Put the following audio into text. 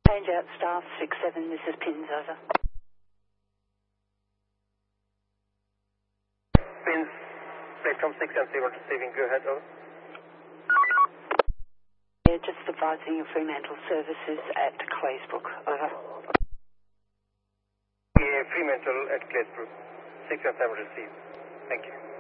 Change out staff 6-7, this is Pins, over. Pins, platform 6 and 7 receiving, go ahead, over. Yeah, just advising your Fremantle services at Claysbrook, over. Yeah, Fremantle at Claysbrook, 6 and 7 received. Thank you.